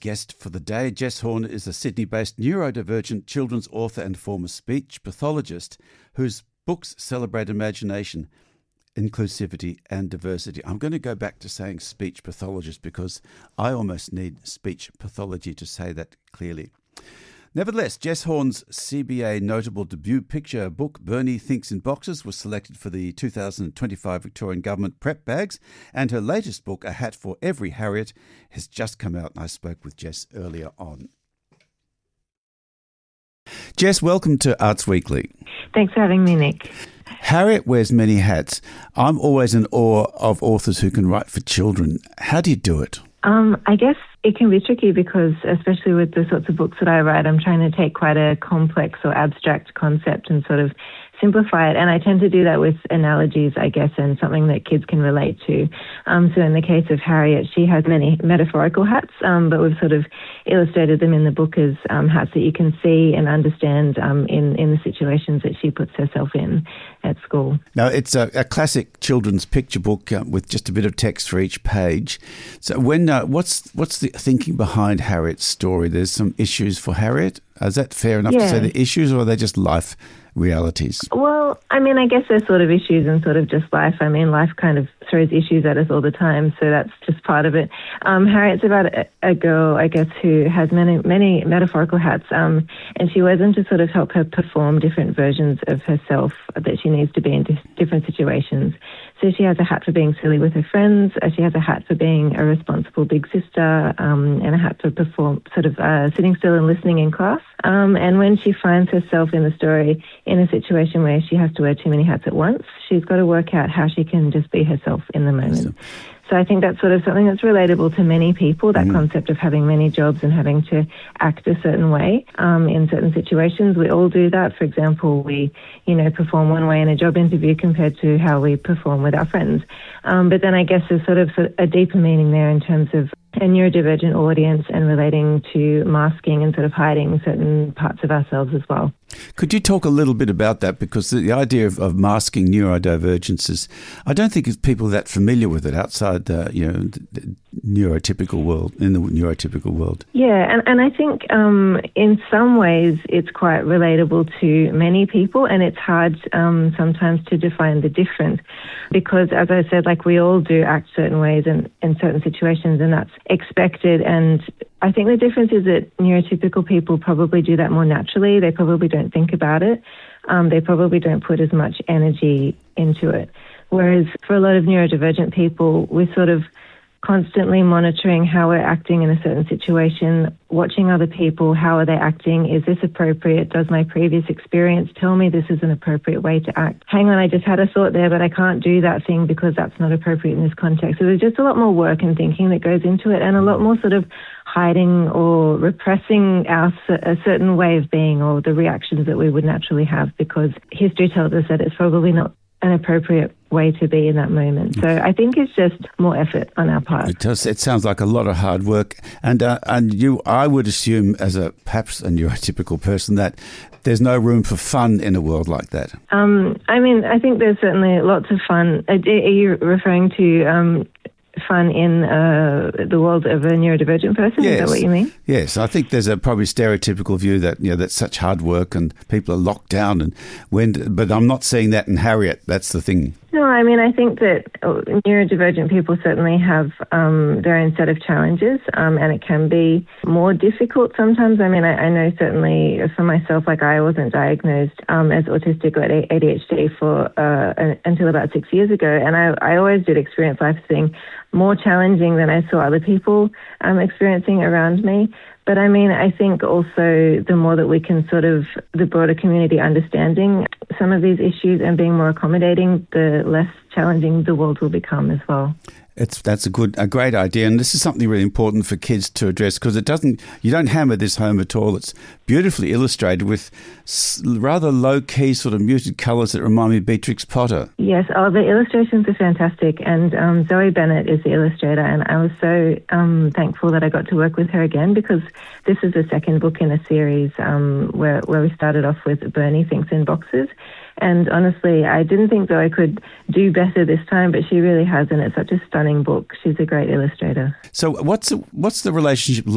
guest for the day. Jess Horn is a Sydney-based neurodivergent children's author and former speech pathologist whose books celebrate imagination, inclusivity and diversity. I'm going to go back to saying speech pathologist because I almost need speech pathology to say that clearly. Nevertheless, Jess Horn's CBA notable debut picture book, Bernie Thinks in Boxes, was selected for the 2025 Victorian Government Prep Bags, and her latest book, A Hat for Every Harriet, has just come out, and I spoke with Jess earlier on. Jess, welcome to Arts Weekly. Thanks for having me, Nick. Harriet wears many hats. I'm always in awe of authors who can write for children. How do you do it? I guess it can be tricky because, especially with the sorts of books that I write, I'm trying to take quite a complex or abstract concept and sort of simplify it. And I tend to do that with analogies, I guess, and something that kids can relate to. So in the case of Harriet, she has many metaphorical hats, but we've sort of illustrated them in the book as hats that you can see and understand in the situations that she puts herself in at school. Now, it's a classic children's picture book with just a bit of text for each page. So what's the thinking behind Harriet's story? There's some issues for Harriet. Is that fair enough to say the issues, or are they just life realities? Well, I mean, I guess they're sort of issues and sort of just life. I mean, life kind of throws issues at us all the time, so that's just part of it. Harriet's about a girl, I guess, who has many metaphorical hats, and she wears them to sort of help her perform different versions of herself that she needs to be in different situations. So she has a hat for being silly with her friends, she has a hat for being a responsible big sister, and a hat for sitting still and listening in class. And when she finds herself in the story in a situation where she has to wear too many hats at once, she's got to work out how she can just be herself in the moment. So I think that's sort of something that's relatable to many people, that concept of having many jobs and having to act a certain way in certain situations. We all do that. For example, we, perform one way in a job interview compared to how we perform with our friends. But then I guess there's sort of a deeper meaning there in terms of a neurodivergent audience and relating to masking and sort of hiding certain parts of ourselves as well. Could you talk a little bit about that? Because the idea of masking neurodivergence is, I don't think people are that familiar with it outside the neurotypical world, in the neurotypical world. Yeah, and I think in some ways it's quite relatable to many people, and it's hard sometimes to define the difference because, as I said, like we all do act certain ways in certain situations, and that's expected. And I think the difference is that neurotypical people probably do that more naturally. They probably don't think about it. They probably don't put as much energy into it. Whereas for a lot of neurodivergent people, we're sort of constantly monitoring how we're acting in a certain situation, watching other people, how are they acting? Is this appropriate? Does my previous experience tell me this is an appropriate way to act? Hang on, I just had a thought there, but I can't do that thing because that's not appropriate in this context. So there's just a lot more work and thinking that goes into it, and a lot more sort of hiding or repressing a certain way of being or the reactions that we would naturally have, because history tells us that it's probably not an appropriate way to be in that moment. So I think it's just more effort on our part. It does. It sounds like a lot of hard work. And I would assume, as perhaps a neurotypical person, that there's no room for fun in a world like that. I mean, I think there's certainly lots of fun. Are you referring to fun in the world of a neurodivergent person? Yes. Is that what you mean? Yes, I think there's a probably stereotypical view that that's such hard work and people are locked down, but I'm not seeing that in Harriet. That's the thing. No, I mean, I think that neurodivergent people certainly have their own set of challenges, and it can be more difficult sometimes. I mean, I know certainly for myself, like I wasn't diagnosed as autistic or ADHD until about 6 years ago, and I always did experience life as being more challenging than I saw other people experiencing around me. But I mean, I think also the more that we can sort of, the broader community understanding some of these issues and being more accommodating, the less challenging the world will become as well. That's a great idea, and this is something really important for kids to address, because you don't hammer this home at all. It's beautifully illustrated with rather low-key sort of muted colours that remind me of Beatrix Potter. Yes, the illustrations are fantastic, and Zoe Bennett is the illustrator, and I was so thankful that I got to work with her again, because this is the second book in a series where we started off with Bernie Thinks in Boxes. And honestly, I didn't think Zoe could do better this time, but she really has, and it's such a stunning book. She's a great illustrator. So what's the relationship